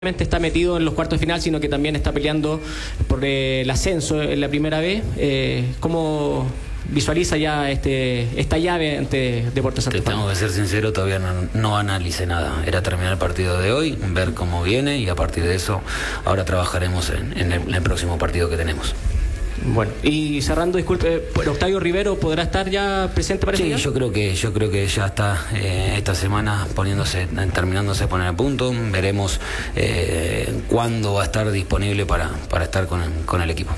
está metido en los cuartos de final, sino que también está peleando por el ascenso en la primera vez. ¿Cómo visualiza ya esta llave ante Deportes Santa Fe? Tengo que ser sincero, todavía no analicé nada. Era terminar el partido de hoy, ver cómo viene y a partir de eso ahora trabajaremos en el próximo partido que tenemos. Bueno, y cerrando, disculpe, Octavio Rivero podrá estar ya presente para ese día? Yo creo que ya está esta semana terminándose de poner a punto. Veremos cuándo va a estar disponible para estar con el equipo.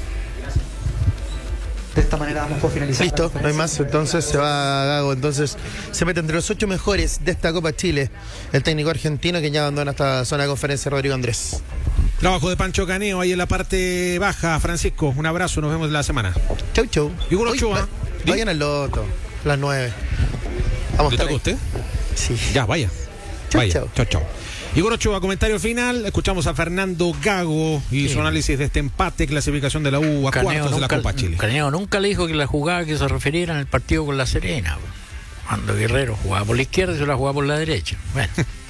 De esta manera vamos por finalizar. Listo, no hay más, entonces se va Gago, entonces se mete entre los 8 mejores de esta Copa Chile el técnico argentino que ya abandona esta zona de conferencia, Rodrigo Andrés. Trabajo de Pancho Caneo ahí en la parte baja. Francisco, un abrazo, nos vemos la semana. Chau, chau. Igor Ochoa. Vayan al Loto, las 9. Vamos a estar ahí. ¿Usted? Sí. Ya, vaya. Chau, vaya. chau. Chau, chau. Igor Ochoa, comentario final. Escuchamos a Fernando Gago y su análisis de este empate, clasificación de la U a cuartos de la Copa Chile. Caneo nunca le dijo que la jugada que se refiriera en el partido con La Serena, cuando Guerrero jugaba por la izquierda y se la jugaba por la derecha. Bueno,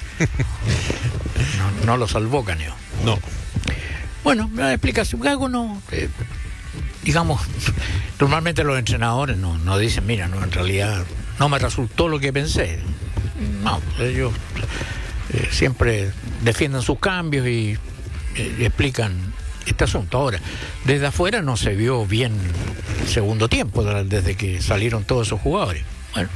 no lo salvó Caneo. No. Bueno, la explicación, Gago no, digamos, normalmente los entrenadores no dicen, mira, no, en realidad no me resultó lo que pensé. No, ellos siempre defienden sus cambios y explican este asunto. Ahora, desde afuera no se vio bien el segundo tiempo, desde que salieron todos esos jugadores. Bueno,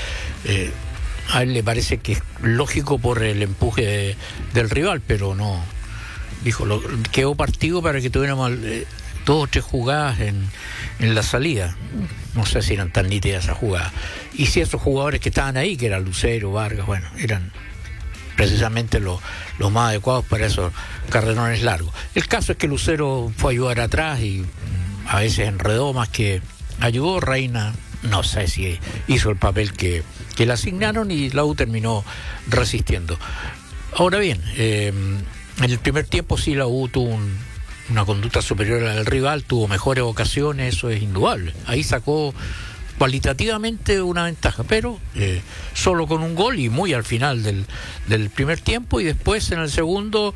a él le parece que es lógico por el empuje del rival, pero no. Dijo, quedó partido para que tuviéramos 2 o 3 jugadas en la salida. No sé si eran tan nítidas esas jugadas. Y si esos jugadores que estaban ahí, que eran Lucero, Vargas, bueno, eran precisamente los más adecuados para esos carrerones largos. El caso es que Lucero fue a ayudar atrás y a veces enredó más que ayudó. Reina, no sé si hizo el papel que le asignaron y la U terminó resistiendo. Ahora bien, en el primer tiempo sí la U tuvo una conducta superior al rival, tuvo mejores ocasiones, eso es indudable. Ahí sacó cualitativamente una ventaja, pero solo con un gol y muy al final del primer tiempo, y después en el segundo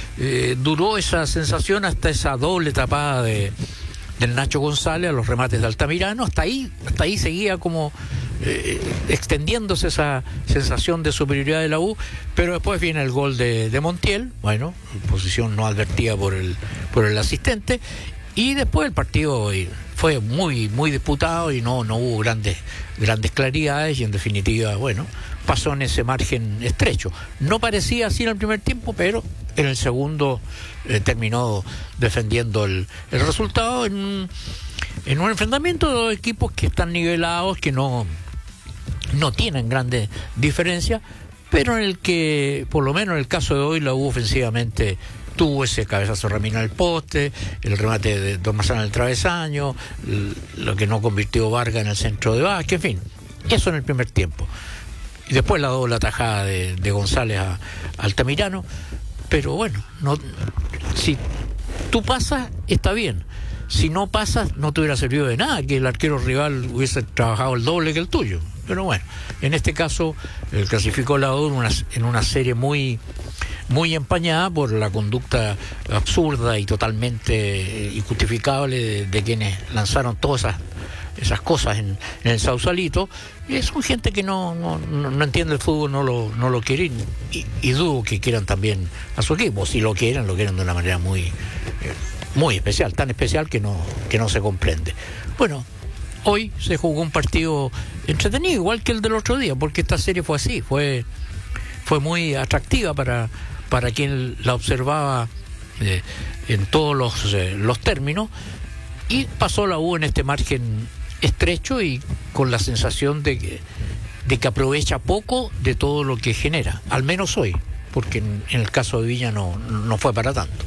duró esa sensación hasta esa doble tapada del Nacho González a los remates de Altamirano. Hasta ahí seguía como extendiéndose esa sensación de superioridad de la U, pero después viene el gol de Montiel, bueno, posición no advertida por el asistente, y después el partido fue muy muy disputado y no hubo grandes claridades, y en definitiva, bueno, pasó en ese margen estrecho. No parecía así en el primer tiempo, pero en el segundo terminó defendiendo el resultado en un enfrentamiento de 2 equipos que están nivelados, que no tienen grandes diferencias, pero en el que, por lo menos en el caso de hoy, la U ofensivamente tuvo ese cabezazo Ramírez al poste, el remate de Don Marzano en el travesaño, lo que no convirtió Vargas en el centro de Vázquez, en fin, eso en el primer tiempo. Y después la doble atajada de González a Altamirano, pero bueno, si tú pasas, está bien. Si no pasas, no te hubiera servido de nada que el arquero rival hubiese trabajado el doble que el tuyo. Pero bueno, en este caso clasificó la U en una serie muy muy empañada por la conducta absurda y totalmente injustificable de quienes lanzaron todas esas cosas en el Sausalito. Son gente que no entiende el fútbol, no lo quiere, y dudo que quieran también a su equipo. Si lo quieren de una manera muy especial, tan especial que no se comprende. Bueno, hoy se jugó un partido entretenido, igual que el del otro día, porque esta serie fue así, fue muy atractiva para quien la observaba en todos los términos, y pasó la U en este margen estrecho y con la sensación de que aprovecha poco de todo lo que genera, al menos hoy, porque en el caso de Villa no fue para tanto.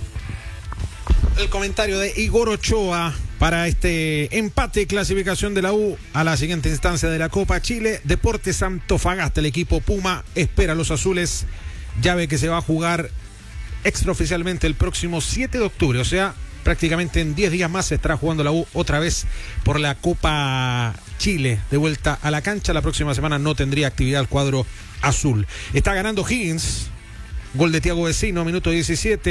El comentario de Igor Ochoa para este empate, clasificación de la U a la siguiente instancia de la Copa Chile. Deportes Antofagasta, el equipo Puma espera a los azules, llave que se va a jugar extraoficialmente el próximo 7 de octubre, o sea, prácticamente en 10 días más se estará jugando la U otra vez por la Copa Chile, de vuelta a la cancha. La próxima semana no tendría actividad el cuadro azul. Está ganando Higgins Gol de Thiago Vecino, minuto 17.